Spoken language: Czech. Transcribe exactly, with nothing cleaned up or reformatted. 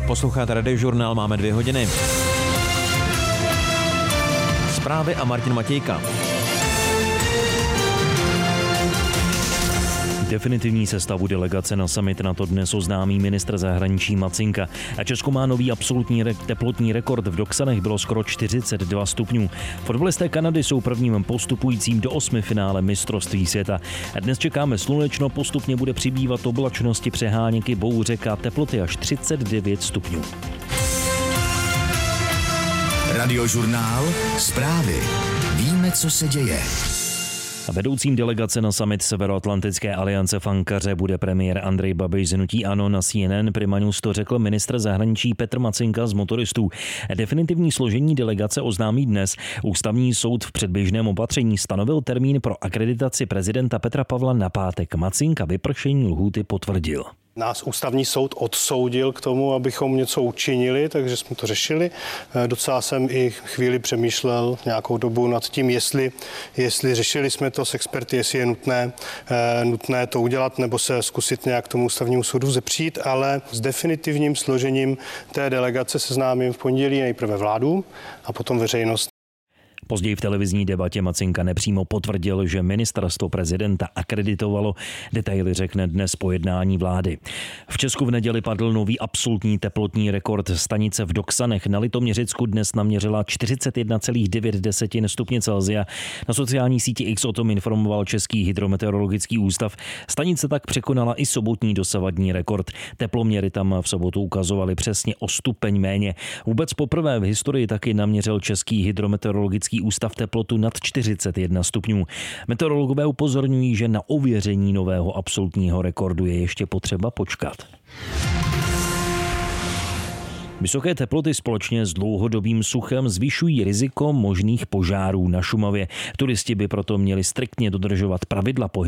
Posloucháte Radiožurnál, máme dvě hodiny. Zprávy a Martin Matějka. Definitivní sestavu delegace na summit NATO dnes oznámí ministr zahraničí Macinka. A Česko má nový absolutní re- teplotní rekord. V Doksanech bylo skoro čtyřicet dva stupňů. Fotbalisté Kanady jsou prvním postupujícím do osmifinále mistrovství světa. A dnes čekáme slunečno, postupně bude přibývat oblačnosti, přeháněky, bouřek a teploty až třicet devět stupňů. Radiožurnál, zprávy. Víme, co se děje. A vedoucím delegace na summit Severoatlantické aliance v Ankaře bude premiér Andrej Babiš z hnutí ANO. Na C N N Prima News to řekl ministr zahraničí Petr Macinka z Motoristů. Definitivní složení delegace oznámí dnes. Ústavní soud v předběžném opatření stanovil termín pro akreditaci prezidenta Petra Pavla na pátek. Macinka vypršení lhůty potvrdil. Nás ústavní soud odsoudil k tomu, abychom něco učinili, takže jsme to řešili. Docela jsem i chvíli přemýšlel nějakou dobu nad tím, jestli, jestli řešili jsme to s experty, jestli je nutné, nutné to udělat nebo se zkusit nějak tomu ústavnímu soudu zepřít, ale s definitivním složením té delegace seznámím v pondělí nejprve vládu a potom veřejnost. Později v televizní debatě Macinka nepřímo potvrdil, že ministerstvo prezidenta akreditovalo. Detaily řekne dnes po jednání vlády. V Česku v neděli padl nový absolutní teplotní rekord. Stanice v Doksanech na Litoměřicku dnes naměřila čtyřicet jedna celá devět stupně Celsia. Na sociální síti X o tom informoval Český hydrometeorologický ústav. Stanice tak překonala i sobotní dosavadní rekord. Teploměry tam v sobotu ukazovaly přesně o stupeň méně. Vůbec poprvé v historii taky naměřil Český hydrometeorologický ústav teplotu nad čtyřicet jedna stupňů. Meteorologové upozorňují, že na ověření nového absolutního rekordu je ještě potřeba počkat. Vysoké teploty společně s dlouhodobým suchem zvyšují riziko možných požárů na Šumavě. Turisti by proto měli striktně dodržovat pravidla pohybu